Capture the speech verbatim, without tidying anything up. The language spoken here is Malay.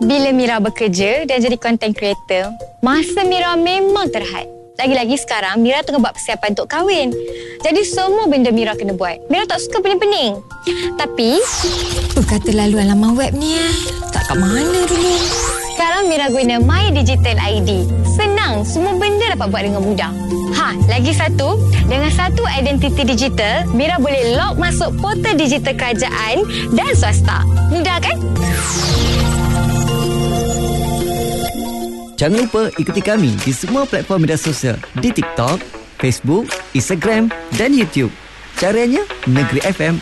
Bila Mira bekerja dan jadi content creator, masa Mira memang terhad. Lagi-lagi sekarang Mira tengah buat persiapan untuk kahwin. Jadi semua benda Mira kena buat. Mira tak suka pening-pening. Tapi Apa kata laluan laman web ni eh? Tak kat mana dulu? sekarang Mira guna My Digital I D. Senang, semua benda dapat buat dengan mudah. Ha, lagi satu, dengan satu identiti digital, Mira boleh log masuk portal digital kerajaan dan swasta. Mudah kan? Jangan lupa ikuti kami di semua platform media sosial di TikTok, Facebook, Instagram dan YouTube. Caranya Negeri F M